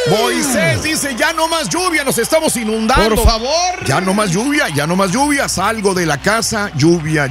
Moisés dice, ya no más lluvia, nos estamos inundando. Por favor. Ya no más lluvia, ya no más lluvia. Salgo de la casa, lluvia,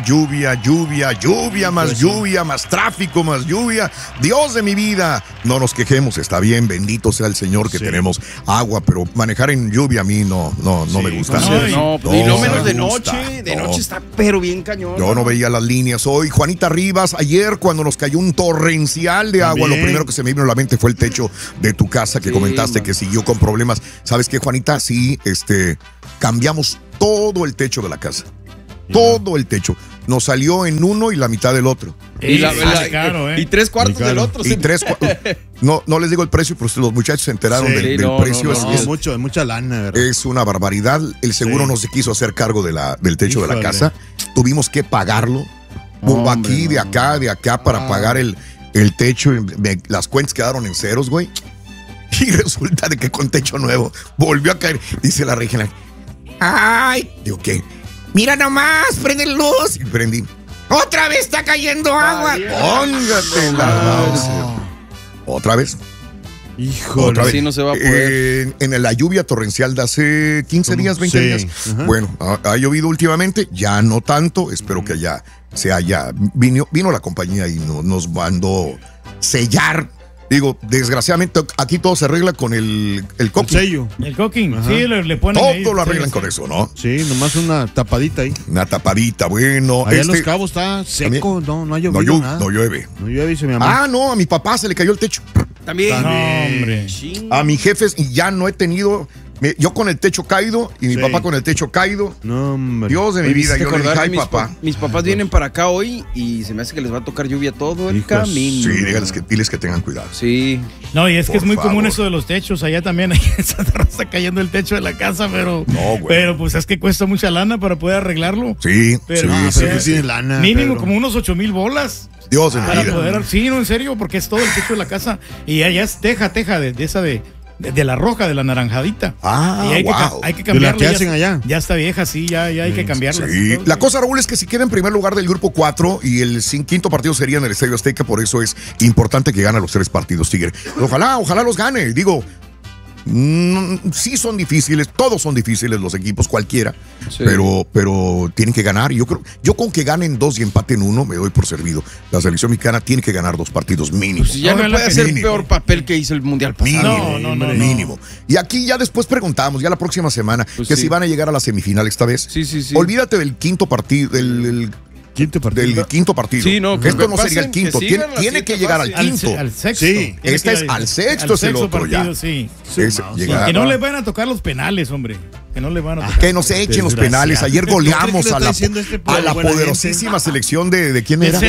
más tráfico, más lluvia. Dios de mi vida. No nos quejemos, está bien, bendito sea el Señor que tenemos agua, pero manejar en lluvia a mí no me gusta. Y no menos de noche. De noche está pero bien cañón. Yo no veía las líneas hoy. Juanita Rivas, ayer cuando nos cayó un torrencial de agua, lo primero que se me vino a la mente fue el techo de tu casa que comentaste que siguió con problemas. ¿Sabes qué, Juanita? Sí, cambiamos todo el techo de la casa. Todo el techo. Nos salió en uno y la mitad del otro. Y 3/4 del otro. Y no les digo el precio, pero los muchachos se enteraron del precio. Es mucha lana, ¿verdad? Es una barbaridad. El seguro no se quiso hacer cargo del techo de la casa. Tuvimos que pagarlo. De acá para pagar el techo. Las cuentas quedaron en ceros, güey. Y resulta de que con techo nuevo volvió a caer. Dice la Regina. Ay, digo, ¿qué? Mira nomás, prende luz. Y prendí. Otra vez está cayendo agua. Póngate la otra vez. Híjole, otra vez. Así no se va a poder. En la lluvia torrencial de hace 15 días, 20 días. Ajá. Bueno, ha llovido últimamente, ya no tanto. Espero que ya vino la compañía y nos mandó sellar. Digo, desgraciadamente aquí todo se arregla con el coquín. El sello. El coquín, sí, le ponen todo ahí, lo arreglan con eso, ¿no? Sí, nomás una tapadita ahí. Una tapadita, bueno. Allá en Los Cabos está seco, no ha llovido nada. No llueve. No llueve, dice mi mamá. No, a mi papá se le cayó el techo. También. No, hombre. A mis jefes y ya no he tenido... Yo con el techo caído y mi papá con el techo caído. No, hombre. Dios de mi vida, yo le dije, ay, papá. Mis papás vienen para acá hoy y se me hace que les va a tocar lluvia todo el camino. Sí, diles que tengan cuidado. Sí. No, y es que es muy común eso de los techos. Allá también en Santa Rosa está cayendo el techo de la casa, pero pues es que cuesta mucha lana para poder arreglarlo. Sí, pero sí, lana. Mínimo como unos 8,000 bolas. Dios de mi vida. Sí, no, en serio, porque es todo el techo de la casa. Y allá es teja de esa de la roja, de la naranjadita. Y hay que cambiarla. ¿De la que hacen allá? Ya está vieja, sí, ya hay que cambiarla. Sí. La cosa, Raúl, es que si queda en primer lugar del grupo 4 y el quinto partido sería en el Estadio Azteca, por eso es importante que gane los 3 partidos, Tigre. Ojalá los gane. Digo, sí son difíciles, todos son difíciles los equipos, cualquiera, pero tienen que ganar. Yo con que ganen 2 y empaten 1 me doy por servido. La selección mexicana tiene que ganar 2 partidos mínimo. Pues ya no puede hacer el peor papel que hizo el Mundial pasado. Mínimo. Y aquí ya después preguntamos, ya la próxima semana, si van a llegar a la semifinal esta vez. Sí. Olvídate del quinto partido, del quinto partido. Sí, esto no sería el quinto. Tiene que llegar al quinto. Al sexto. Sí, este es al sexto, es el otro partido, ya. Sí. Que no le van a tocar los penales, hombre. Que no le van a tocar. Que no se echen los penales. Ayer goleamos a la poderosísima selección de ¿quién era?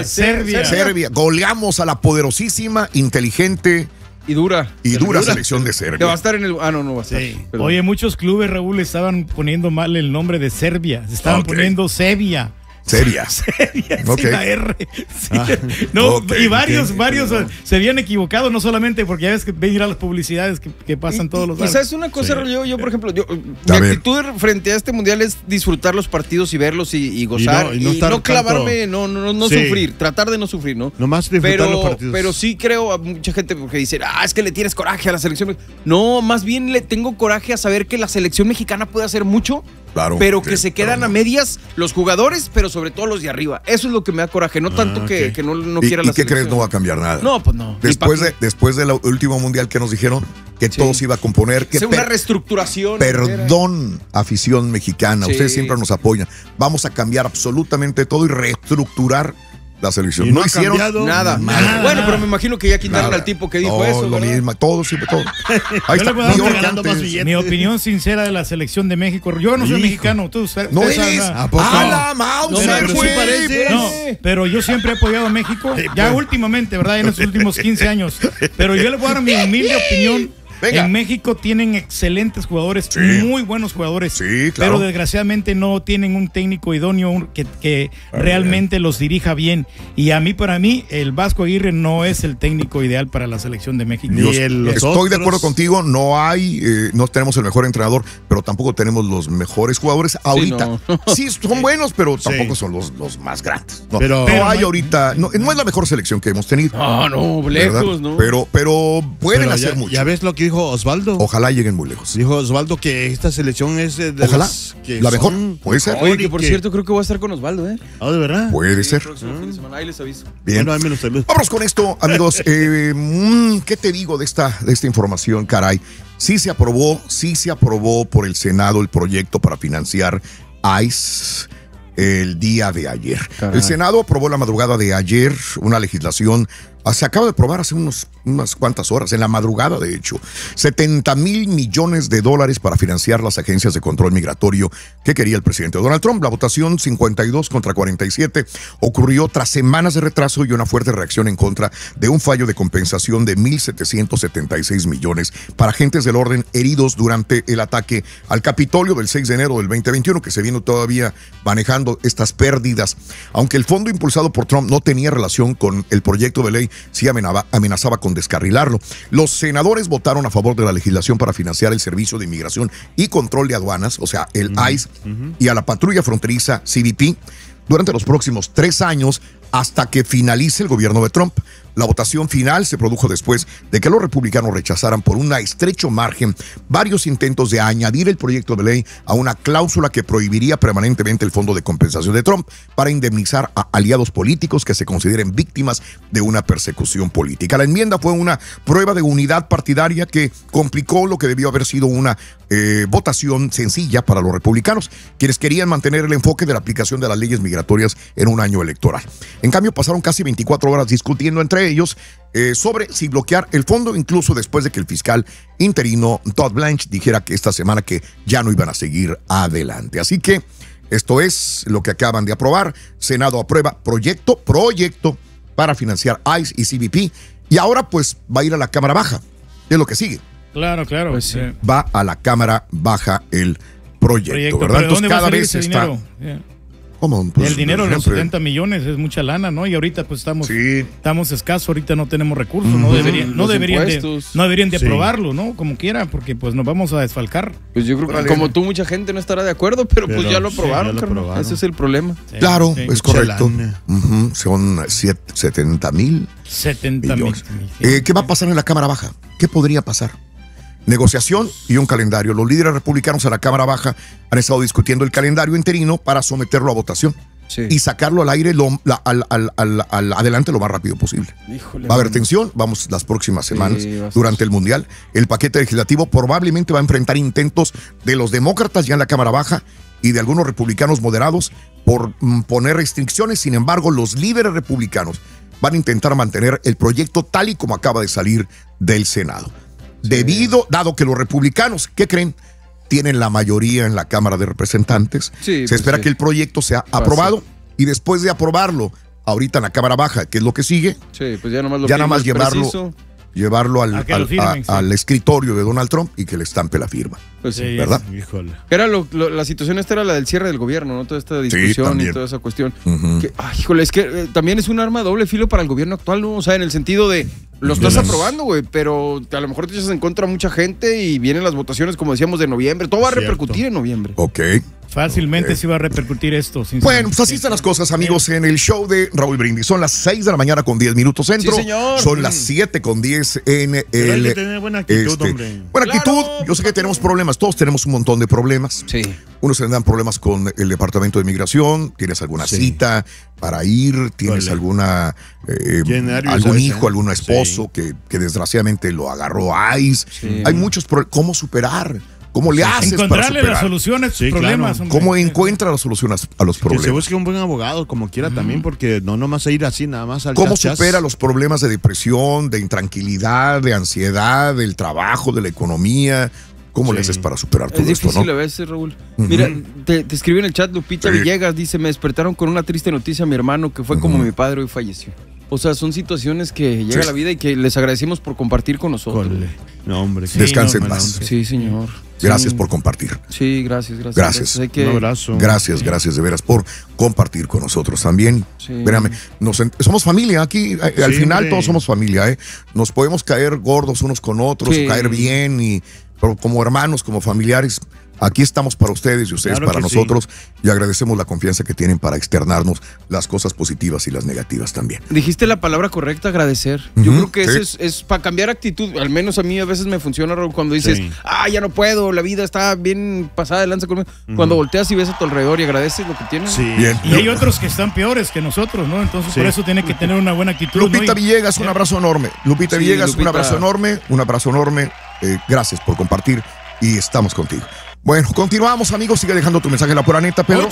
Serbia. Goleamos a la poderosísima, inteligente y dura selección de Serbia. Que va a estar en el... no va a estar. Sí. Oye, muchos clubes, Raúl, estaban poniendo mal el nombre de Serbia. Se estaban poniendo Sevilla. Seria. Okay. La R. Sí. Y varios se habían equivocado, no solamente porque ya ves que ven ir a las publicidades que pasan todos los años. Y sabes una cosa, yo por ejemplo, mi actitud frente a este mundial es disfrutar los partidos y verlos y gozar y no clavarme, no sufrir, tratar de no sufrir, ¿no? Nomás disfrutar los partidos. Pero sí creo a mucha gente que dice, es que le tienes coraje a la selección. No, más bien le tengo coraje a saber que la selección mexicana puede hacer mucho. Claro, pero que se quedan a medias los jugadores, pero sobre todo los de arriba. Eso es lo que me da coraje, no tanto que no quiera la selección. ¿Y qué crees? No va a cambiar nada. No, pues no. Después del último mundial que nos dijeron que todo se iba a componer. Que una reestructuración. Perdón, afición mexicana. Ustedes siempre nos apoyan. Vamos a cambiar absolutamente todo y reestructurar la selección. No hicieron nada. Bueno, pero me imagino que ya quitaron al tipo que dijo eso. Lo mismo, todo. Ahí está. Mi opinión sincera de la selección de México. Yo no soy mexicano, tú sabes. No eres. ¡A la Mauser, güey! No, pero yo siempre he apoyado a México. Ya últimamente, ¿verdad? En los últimos 15 años. Pero yo le voy a dar mi humilde opinión. Venga. En México tienen excelentes jugadores, muy buenos jugadores, pero desgraciadamente no tienen un técnico idóneo que realmente los dirija bien. Y para mí, el Vasco Aguirre no es el técnico ideal para la selección de México. Estoy de acuerdo contigo, no tenemos el mejor entrenador, pero tampoco tenemos los mejores jugadores ahorita. Sí, son buenos, pero tampoco son los más grandes. Pero hay ahorita, no es la mejor selección que hemos tenido. No, lejos, ¿no? Pero pueden hacer mucho. Ya ves lo que dijo Osvaldo. Ojalá lleguen muy lejos. Dijo Osvaldo que esta selección es de Ojalá, las que la mejor, puede ser. Oye, que por cierto creo que voy a estar con Osvaldo, ¿eh? Ah, ¿de verdad? Puede ser. Ahí les aviso. Bien. Bueno, ahí me lo saludo. Vámonos con esto, amigos. ¿Qué te digo de esta información, caray? Sí se aprobó por el Senado el proyecto para financiar ICE el día de ayer. Caray. El Senado aprobó la madrugada de ayer una legislación. Se acaba de aprobar hace unas cuantas horas, en la madrugada de hecho, $70,000 millones para financiar las agencias de control migratorio que quería el presidente Donald Trump. La votación 52 contra 47 ocurrió tras semanas de retraso y una fuerte reacción en contra de un fallo de compensación de $1,776 millones para agentes del orden heridos durante el ataque al Capitolio del 6 de enero del 2021, que se viene todavía manejando estas pérdidas. Aunque el fondo impulsado por Trump no tenía relación con el proyecto de ley, sí amenazaba con descarrilarlo. Los senadores votaron a favor de la legislación para financiar el Servicio de Inmigración y Control de Aduanas, o sea, el ICE, y a la patrulla fronteriza CBP durante los próximos 3 años hasta que finalice el gobierno de Trump. La votación final se produjo después de que los republicanos rechazaran por un estrecho margen varios intentos de añadir el proyecto de ley a una cláusula que prohibiría permanentemente el fondo de compensación de Trump para indemnizar a aliados políticos que se consideren víctimas de una persecución política. La enmienda fue una prueba de unidad partidaria que complicó lo que debió haber sido una votación sencilla para los republicanos, quienes querían mantener el enfoque de la aplicación de las leyes migratorias en un año electoral. En cambio, pasaron casi 24 horas discutiendo entre ellos sobre si bloquear el fondo, incluso después de que el fiscal interino Todd Blanche dijera que esta semana que ya no iban a seguir adelante. Así que esto es lo que acaban de aprobar. Senado aprueba proyecto para financiar ICE y CBP, y ahora pues va a ir a la Cámara Baja. Es lo que sigue. Claro. Pues sí. Va a la Cámara Baja el proyecto, ¿verdad? Entonces cada vez está... ¿Cómo? Pues, el dinero de los 70 millones es mucha lana, ¿no? Y ahorita pues estamos escasos, ahorita no tenemos recursos, no deberían de aprobarlo, ¿no? Como quiera, porque pues nos vamos a desfalcar. Pues yo creo que como tú mucha gente no estará de acuerdo, pero pues ya lo aprobaron, ese es el problema. Sí, claro, es correcto. Son 70,000 millones. ¿Qué va a pasar en la Cámara Baja? ¿Qué podría pasar? Negociación y un calendario. Los líderes republicanos a la Cámara Baja han estado discutiendo el calendario interino para someterlo a votación y sacarlo al aire adelante lo más rápido posible. Va a haber tensión, vamos las próximas semanas durante el Mundial. El paquete legislativo probablemente va a enfrentar intentos de los demócratas ya en la Cámara Baja y de algunos republicanos moderados por poner restricciones. Sin embargo, los líderes republicanos van a intentar mantener el proyecto tal y como acaba de salir del Senado. Dado que los republicanos, ¿qué creen? Tienen la mayoría en la Cámara de Representantes. Se espera que el proyecto sea aprobado y después de aprobarlo, ahorita en la Cámara Baja, ¿qué es lo que sigue? Pues ya nada más llevarlo al escritorio de Donald Trump y que le estampe la firma. ¿Verdad? Era la situación esta era la del cierre del gobierno, ¿no? Toda esta discusión y toda esa cuestión. Es que también es un arma de doble filo para el gobierno actual, ¿no? O sea, en el sentido de lo estás aprobando, güey, pero a lo mejor te echas en contra a mucha gente y vienen las votaciones, como decíamos, de noviembre. Todo va a repercutir en noviembre. Fácilmente sí va a repercutir esto. Bueno, pues así están las cosas, amigos, en el show de Raúl Brindis. Son las 6 de la mañana con 10 minutos centro. Sí, señor. Son las 7 con 10 en el... Hay que tener buena actitud, hombre. Buena actitud. Yo sé que tenemos problemas. Todos tenemos un montón de problemas. Unos tendrán problemas con el Departamento de Migración. ¿Tienes alguna cita para ir? ¿Tienes algún hijo, algún esposo que desgraciadamente lo agarró ICE? Hay muchos problemas. ¿Cómo superar? ¿Cómo le haces para superar? Las soluciones a sus problemas. Claro. ¿Cómo encuentra las soluciones a los problemas? Que se busque un buen abogado, como quiera también, porque no nomás a ir así, nada más al ¿Cómo supera los problemas de depresión, de intranquilidad, de ansiedad, del trabajo, de la economía? ¿Cómo le haces para superar todo esto? Es difícil a veces, Raúl. Mira, te escribió en el chat Lupita Villegas, dice, me despertaron con una triste noticia a mi hermano que fue como mi padre hoy falleció. O sea, son situaciones que llega a la vida y que les agradecemos por compartir con nosotros. No, hombre. Descansen en paz. Sí, señor. Gracias por compartir. Sí, gracias. Un abrazo. Gracias de veras por compartir con nosotros también. Espérame, somos familia aquí. Al final todos somos familia, ¿eh? Nos podemos caer gordos unos con otros, caer bien, como hermanos, como familiares, aquí estamos para ustedes y ustedes para nosotros, y agradecemos la confianza que tienen para externarnos las cosas positivas y las negativas también. Dijiste la palabra correcta, agradecer. Yo creo que eso es para cambiar actitud. Al menos a mí a veces me funciona, Raúl, cuando dices, ya no puedo, la vida está bien pasada de lanza conmigo. Cuando volteas y ves a tu alrededor y agradeces lo que tienes. Sí. Bien. Y hay otros que están peores que nosotros, ¿no? Entonces por eso tiene que tener una buena actitud. Lupita Villegas, un abrazo enorme. Lupita Villegas, un abrazo enorme. Un abrazo enorme. Gracias por compartir y estamos contigo. Bueno, continuamos, amigos. Sigue dejando tu mensaje en la pura neta, Pedro.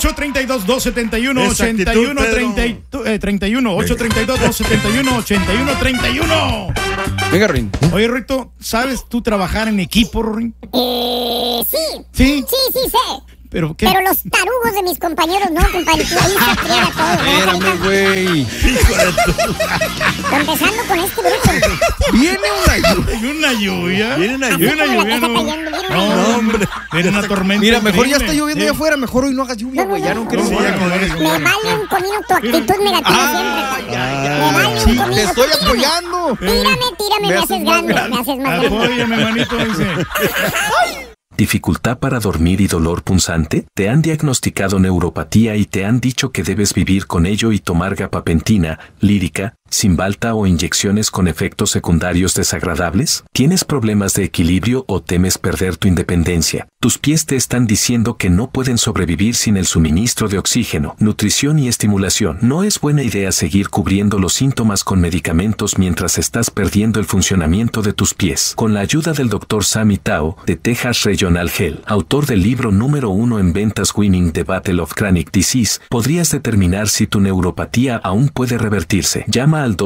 832-271-81-31. 832-271-81-31. Venga, Rin. Oye, Rito, ¿sabes tú trabajar en equipo, Rin? Sí. ¿Sí? Sí, sé. ¿Pero qué? Pero los tarugos de mis compañeros no, compadre. Ahí se friega todo. Espérame, güey. Empezando con este grupo. Viene una lluvia. Viene una lluvia. No, hombre. Viene una tormenta. Mira, mejor ya está lloviendo allá afuera. Mejor hoy no hagas lluvia, güey. Ya no quiero. Me vale un comino tu actitud negativa siempre. Te estoy apoyando. Tírame. Me haces grande. Me haces más grande. Apóyame, manito, dice. ¿Dificultad para dormir y dolor punzante? ¿Te han diagnosticado neuropatía y te han dicho que debes vivir con ello y tomar gabapentina, lírica, Cymbalta o inyecciones con efectos secundarios desagradables? ¿Tienes problemas de equilibrio o temes perder tu independencia? Tus pies te están diciendo que no pueden sobrevivir sin el suministro de oxígeno, nutrición y estimulación. No es buena idea seguir cubriendo los síntomas con medicamentos mientras estás perdiendo el funcionamiento de tus pies. Con la ayuda del Dr. Sammy Tao, de Texas Regional Health, autor del libro número 1 en ventas Winning the Battle of Chronic Disease, podrías determinar si tu neuropatía aún puede revertirse. Llama al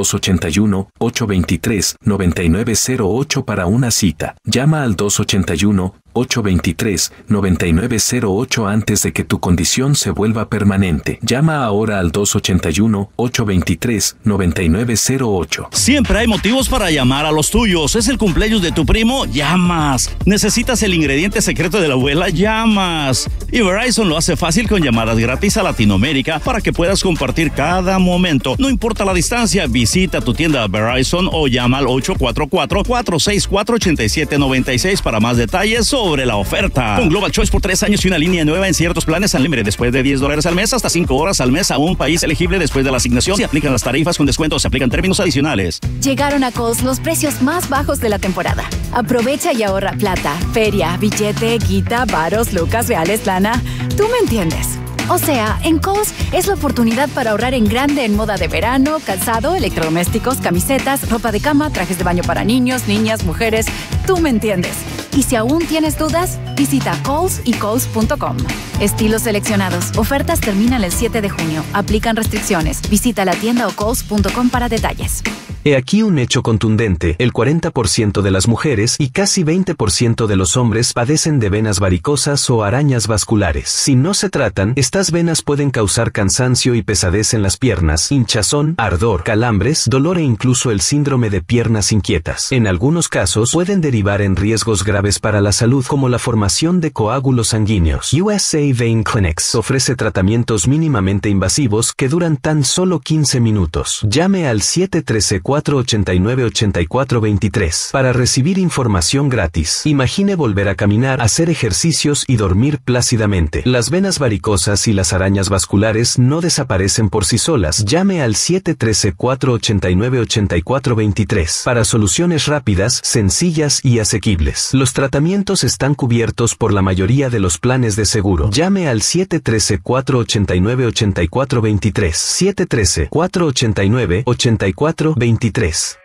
281-823-9908 para una cita. Llama al 281-823-9908 antes de que tu condición se vuelva permanente. Llama ahora al 281-823-9908. Siempre hay motivos para llamar a los tuyos. ¿Es el cumpleaños de tu primo? Llamas. ¿Necesitas el ingrediente secreto de la abuela? Llamas. Y Verizon lo hace fácil con llamadas gratis a Latinoamérica para que puedas compartir cada momento. No importa la distancia, visita tu tienda Verizon o llama al 844-464-8796 para más detalles sobre la oferta. Con Global Choice por 3 años y una línea nueva en ciertos planes al límite después de $10 al mes, hasta 5 horas al mes a un país elegible después de la asignación. Se aplican las tarifas con descuentos, se aplican términos adicionales. Llegaron a Kohl's los precios más bajos de la temporada. Aprovecha y ahorra plata, feria, billete, guita, varos, lucas, reales, lana. Tú me entiendes. O sea, en Kohl's es la oportunidad para ahorrar en grande en moda de verano, calzado, electrodomésticos, camisetas, ropa de cama, trajes de baño para niños, niñas, mujeres. Tú me entiendes. Y si aún tienes dudas, visita Kohl's y Kohl's.com. Estilos seleccionados. Ofertas terminan el 7 de junio. Aplican restricciones. Visita la tienda o Kohl's.com para detalles. He aquí un hecho contundente: el 40% de las mujeres y casi 20% de los hombres padecen de venas varicosas o arañas vasculares. Si no se tratan, estas venas pueden causar cansancio y pesadez en las piernas, hinchazón, ardor, calambres, dolor e incluso el síndrome de piernas inquietas. En algunos casos pueden derivar en riesgos graves para la salud, como la formación de coágulos sanguíneos. USA Vein Clinics ofrece tratamientos mínimamente invasivos que duran tan solo 15 minutos. Llame al 713-489-8423 para recibir información gratis. Imagine volver a caminar, hacer ejercicios y dormir plácidamente. Las venas varicosas y las arañas vasculares no desaparecen por sí solas. Llame al 713-489-8423 para soluciones rápidas, sencillas y asequibles. Los tratamientos están cubiertos por la mayoría de los planes de seguro. Llame al 713-489-8423. 713-489-8423.